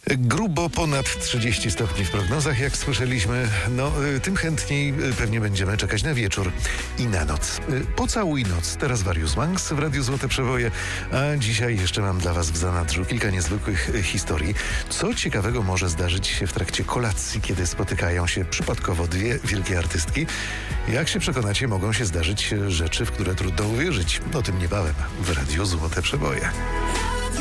Grubo ponad 30 stopni w prognozach, jak słyszeliśmy. Tym chętniej pewnie będziemy czekać na wieczór i na noc. Pocałuj noc. Teraz Warius Manx w Radiu Złote Przeboje. A dzisiaj jeszcze mam dla Was w zanadrzu kilka niezwykłych historii. Co ciekawego może zdarzyć się w trakcie kolacji, kiedy spotykają się przypadkowo dwie wielkie artystki? Jak się przekonacie, mogą się zdarzyć rzeczy, w które trudno uwierzyć. O tym niebawem w Radiu Złote Przeboje.